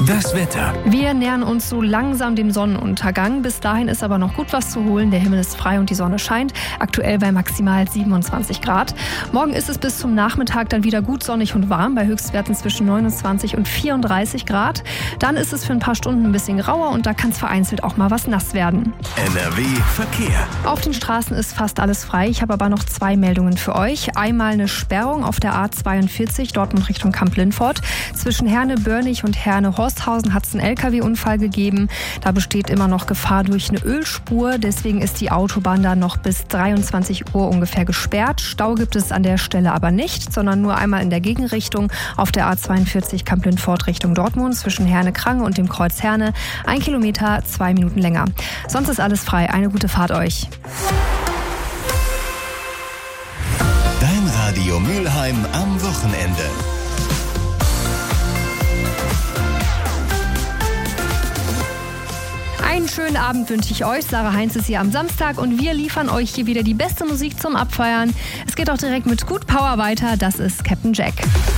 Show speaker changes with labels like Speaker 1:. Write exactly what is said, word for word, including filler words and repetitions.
Speaker 1: Das Wetter.
Speaker 2: Wir nähern uns so langsam dem Sonnenuntergang. Bis dahin ist aber noch gut was zu holen. Der Himmel ist frei und die Sonne scheint. Aktuell bei maximal siebenundzwanzig Grad. Morgen ist es bis zum Nachmittag dann wieder gut sonnig und warm, bei Höchstwerten zwischen neunundzwanzig und vierunddreißig Grad. Dann ist es für ein paar Stunden ein bisschen grauer und da kann es vereinzelt auch mal was nass werden.
Speaker 1: N R W Verkehr.
Speaker 2: Auf den Straßen ist fast alles frei. Ich habe aber noch zwei Meldungen für euch. Einmal eine Sperrung auf der A zweiundvierzig, Dortmund Richtung Kamp-Lindfort. Zwischen Herne-Börnig und Herne-Horsthausen hat es einen L K W-Unfall gegeben. Da besteht immer noch Gefahr durch eine Ölspur. Deswegen ist die Autobahn da noch bis dreiundzwanzig Uhr ungefähr gesperrt. Stau gibt es an der Stelle aber nicht, sondern nur einmal in der Gegenrichtung auf der A zweiundvierzig Kamp-Lindfort Richtung Dortmund zwischen Herne-Krange und dem Kreuz Herne. Ein Kilometer, zwei Minuten länger. Sonst ist alles frei. Eine gute Fahrt euch.
Speaker 1: Dein Radio Mülheim am Wochenende.
Speaker 2: Einen schönen Abend wünsche ich euch. Sarah Heinz ist hier am Samstag und wir liefern euch hier wieder die beste Musik zum Abfeiern. Es geht auch direkt mit Scoot Power weiter. Das ist Captain Jack.